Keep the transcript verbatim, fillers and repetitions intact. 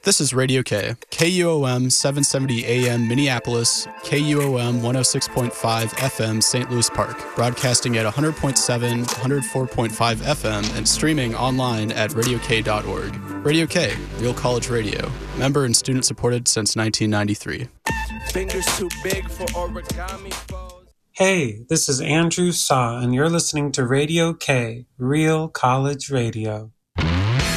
This is Radio K, K U O M seven seventy A M Minneapolis, K U O M one oh six point five F M Saint Louis Park, broadcasting at one hundred point seven, one oh four point five F M, and streaming online at radio k dot org. Radio K, Real College Radio, member and student supported since nineteen ninety-three. Fingers too big for origami foes. Hey, this is Andrew Saw, and you're listening to Radio K, Real College Radio.